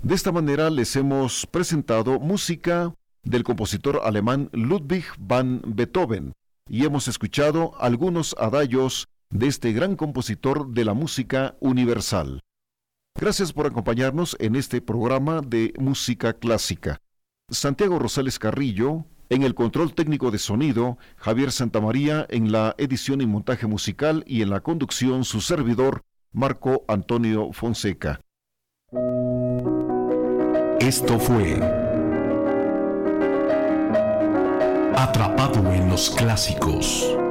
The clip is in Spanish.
De esta manera les hemos presentado música del compositor alemán Ludwig van Beethoven y hemos escuchado algunos adagios de este gran compositor de la música universal. Gracias por acompañarnos en este programa de música clásica. Santiago Rosales Carrillo en el control técnico de sonido, Javier Santamaría en la edición y montaje musical y en la conducción su servidor Marco Antonio Fonseca. Esto fue Atrapado en los Clásicos.